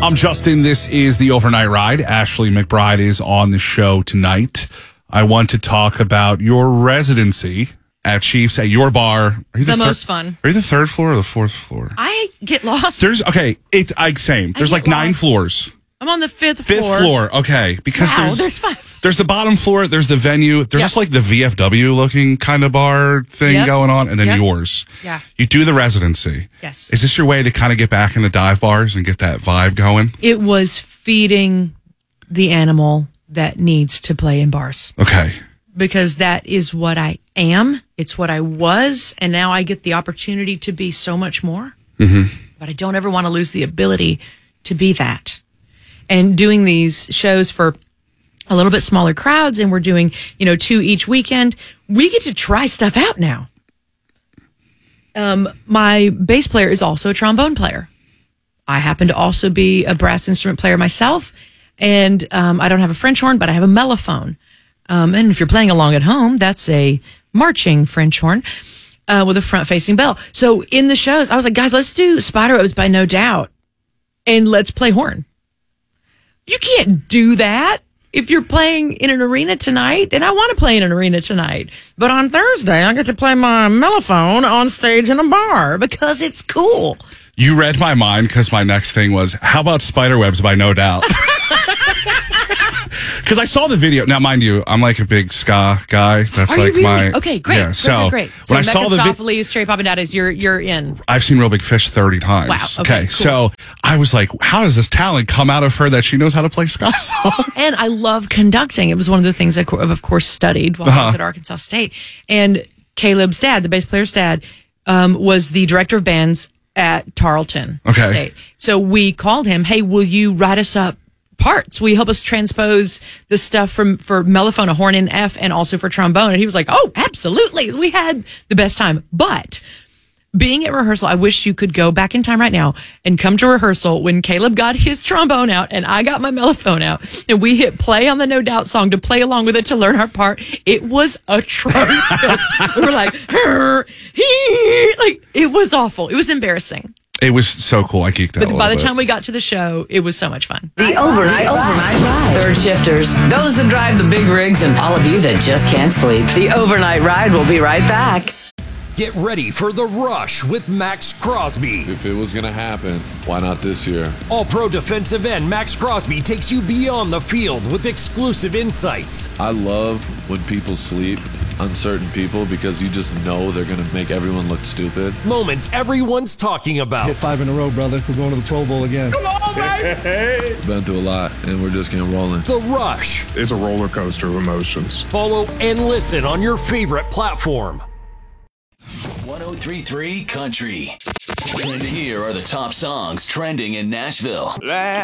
I'm Justin. This is the Overnight Ride. Ashley McBride is on the show tonight. I want to talk about your residency at Chiefs at your bar. Are you the most fun. Are you the third floor or the fourth floor? I get lost. Same. There's like 9 floors. I'm on the fifth floor. Fifth floor, okay. Because there's 5. There's the bottom floor, there's the venue, there's just like the VFW looking kind of bar thing going on, and then yours. Yeah. You do the residency. Yes. Is this your way to kind of get back into dive bars and get that vibe going? It was feeding the animal that needs to play in bars. Okay. Because that is what I am. It's what I was. And now I get the opportunity to be so much more. Mm-hmm. But I don't ever want to lose the ability to be that. And doing these shows for a little bit smaller crowds, and we're doing, 2 each weekend, we get to try stuff out now. My bass player is also a trombone player. I happen to also be a brass instrument player myself. And I don't have a French horn, but I have a mellophone. And if you're playing along at home, that's a marching French horn with a front-facing bell. So in the shows, I was like, guys, let's do Spiderwebs by No Doubt, and let's play horn. You can't do that if you're playing in an arena tonight, and I want to play in an arena tonight. But on Thursday, I get to play my mellophone on stage in a bar because it's cool. You read my mind because my next thing was, how about Spiderwebs by No Doubt? Because I saw the video. Now, mind you, I'm like a big ska guy. That's Are like you really? my... Okay, great. Yeah, so great. when I saw the video... Cherry Pop and Daddies, you're in. I've seen Real Big Fish 30 times. Wow. Okay, cool. So I was like, how does this talent come out of her that she knows how to play ska songs? And I love conducting. It was one of the things I, of course, studied while I was at Arkansas State. And Caleb's dad, the bass player's dad, was the director of bands at Tarleton State. So we called him, hey, will you write us up parts? Will you help us transpose the stuff for mellophone, a horn in F, and also for trombone? And he was like, oh, absolutely. We had the best time. But being at rehearsal, I wish you could go back in time right now and come to rehearsal when Caleb got his trombone out and I got my mellophone out and we hit play on the No Doubt song to play along with it to learn our part. It was atrocious. We were like, it was awful. It was embarrassing. It was so cool. I geeked out. But by the time we got to the show, it was so much fun. The overnight ride. Third shifters, those that drive the big rigs, and all of you that just can't sleep. The overnight ride will be right back. Get ready for The Rush with Max Crosby. If it was going to happen, why not this year? All-pro defensive end Max Crosby takes you beyond the field with exclusive insights. I love when people sleep on certain people because you just know they're going to make everyone look stupid. Moments everyone's talking about. Hit 5 in a row, brother. We're going to the Pro Bowl again. Come on, baby! Been through a lot, and we're just getting rolling. The Rush. It's a roller coaster of emotions. Follow and listen on your favorite platform. 103.3 Country. And here are the top songs trending in Nashville.